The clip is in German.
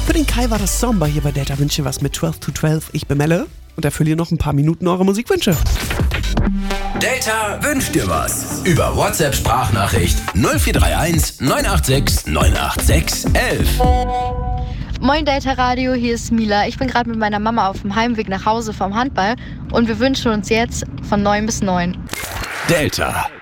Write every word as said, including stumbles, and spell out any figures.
Für den Kai war das Somber hier bei Delta Wünsche was mit zwölf zu zwölf. Ich bin Melle und erfülle ihr noch ein paar Minuten eure Musikwünsche. Delta wünscht dir was. Über WhatsApp-Sprachnachricht null vier drei eins neun acht sechs neun acht sechs elf. Moin Delta Radio, hier ist Mila. Ich bin gerade mit meiner Mama auf dem Heimweg nach Hause vom Handball und wir wünschen uns jetzt von neun bis neun. Delta.